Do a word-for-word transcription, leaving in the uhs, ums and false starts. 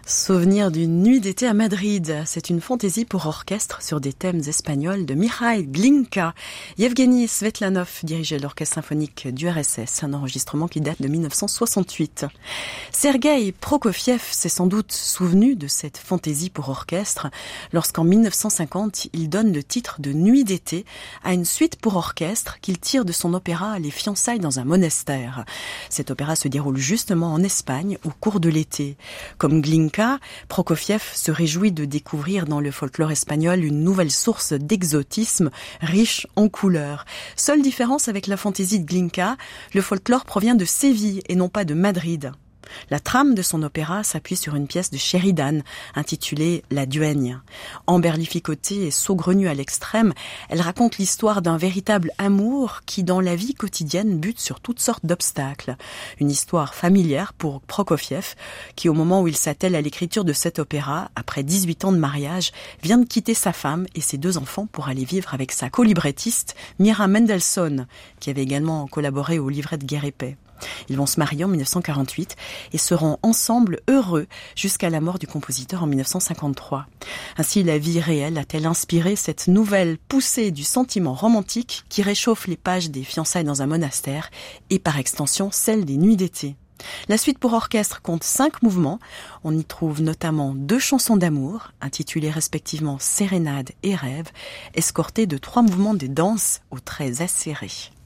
Souvenir d'une nuit d'été à Madrid. C'est une fantaisie pour orchestre sur des thèmes espagnols de Mikhaïl Glinka. Yevgeny Svetlanov dirigeait l'orchestre symphonique du R S S, un enregistrement qui date de mille neuf cent soixante-huit. Sergueï Prokofiev s'est sans doute souvenu de cette fantaisie pour orchestre lorsqu'en mille neuf cent cinquante, il donne le titre de Nuit d'été à une suite pour orchestre qu'il tire de son opéra Les fiançailles dans un monastère. Cet opéra se déroule justement en Espagne au cours de l'été. Comme Glinka, Prokofiev se réjouit de découvrir dans le folklore espagnol une nouvelle source d'exotisme riche en couleurs. Seule différence avec la fantaisie de Glinka, le folklore provient de Séville et non pas de Madrid. La trame de son opéra s'appuie sur une pièce de Sheridan intitulée La Duègne. Emberlificotée et saugrenue à l'extrême, elle raconte l'histoire d'un véritable amour qui, dans la vie quotidienne, bute sur toutes sortes d'obstacles. Une histoire familière pour Prokofiev, qui au moment où il s'attelle à l'écriture de cet opéra, après dix-huit ans de mariage, vient de quitter sa femme et ses deux enfants pour aller vivre avec sa co-librettiste Mira Mendelssohn, qui avait également collaboré au livret de Guerre et Paix. Ils vont se marier en mille neuf cent quarante-huit et seront ensemble heureux jusqu'à la mort du compositeur en mille neuf cent cinquante-trois. Ainsi, la vie réelle a-t-elle inspiré cette nouvelle poussée du sentiment romantique qui réchauffe les pages des fiançailles dans un monastère et par extension celle des nuits d'été. La suite pour orchestre compte cinq mouvements. On y trouve notamment deux chansons d'amour, intitulées respectivement Sérénade et Rêve, escortées de trois mouvements de danse aux traits acérés.